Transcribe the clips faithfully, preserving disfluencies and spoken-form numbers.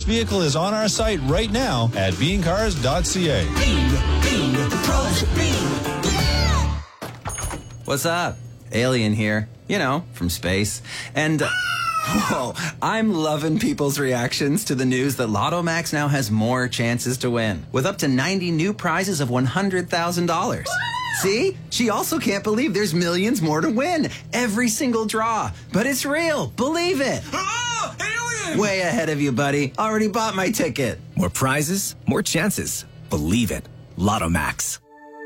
vehicle is on our site right now at bean cars dot c a. Bean, Bean, the pros at Bean. What's up? Alien here. You know, from space. And, uh, whoa, I'm loving people's reactions to the news that Lotto Max now has more chances to win, with up to ninety new prizes of one hundred thousand dollars. See? She also can't believe there's millions more to win. Every single draw. But it's real. Believe it. Oh, alien! Way ahead of you, buddy. Already bought my ticket. More prizes, more chances. Believe it. Lotto Max.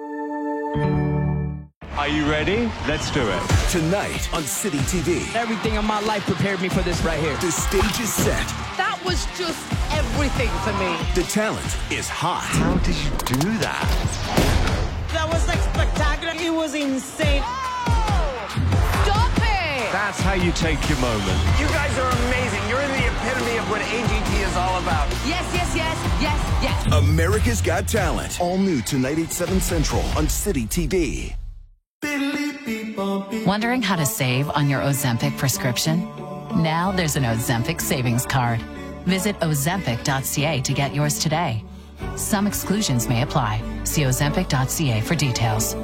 Are you ready? Let's do it. Tonight on City T V. Everything in my life prepared me for this right here. The stage is set. That was just everything for me. The talent is hot. How did you do that? That was like spectacular. It was insane. Oh, stop it! That's how you take your moment. You guys are amazing. You're the epitome of what A G T is all about. Yes, yes, yes, yes, yes. America's Got Talent. All new tonight at seven Central on City T V. Wondering how to save on your Ozempic prescription? Now there's an Ozempic savings card. Visit ozempic dot c a to get yours today. Some exclusions may apply. See ozempic dot c a for details.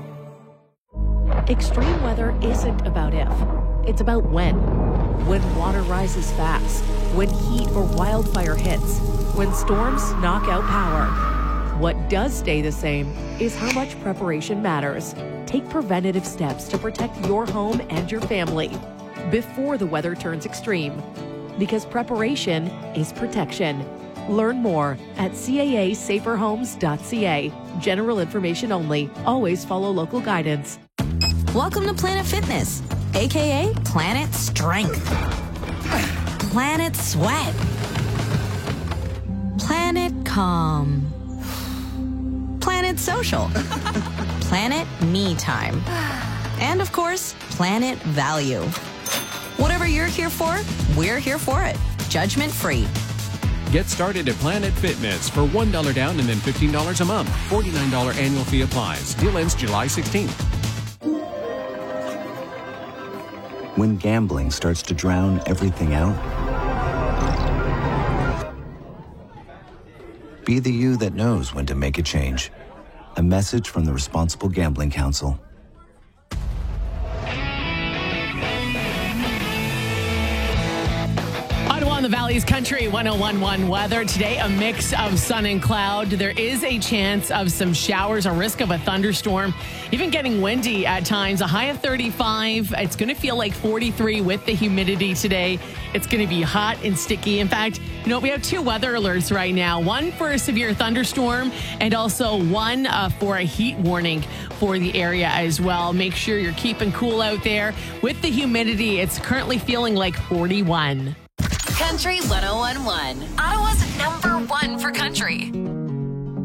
Extreme weather isn't about if, it's about when. When water rises fast, when heat or wildfire hits, when storms knock out power. What does stay the same is how much preparation matters. Take preventative steps to protect your home and your family before the weather turns extreme. Because preparation is protection. Learn more at c a a safer homes dot c a. General information only. Always follow local guidance. Welcome to Planet Fitness, aka Planet Strength, Planet Sweat, Planet Calm, Planet Social, Planet Me Time, and of course, Planet Value. Whatever you're here for, we're here for it. Judgment free. Get started at Planet Fitness for one dollar down and then fifteen dollars a month. forty-nine dollars annual fee applies. Deal ends July sixteenth. When gambling starts to drown everything out, be the you that knows when to make a change. A message from the Responsible Gambling Council. On the Valley's Country one oh one point one weather. Today, a mix of sun and cloud. There is a chance of some showers, a risk of a thunderstorm, even getting windy at times. A high of thirty-five. It's going to feel like forty-three with the humidity today. It's going to be hot and sticky. In fact, you know, we have two weather alerts right now. One for a severe thunderstorm and also one uh, for a heat warning for the area as well. Make sure you're keeping cool out there. With the humidity, it's currently feeling like forty-one. Country one oh one point one. Ottawa's number one for country.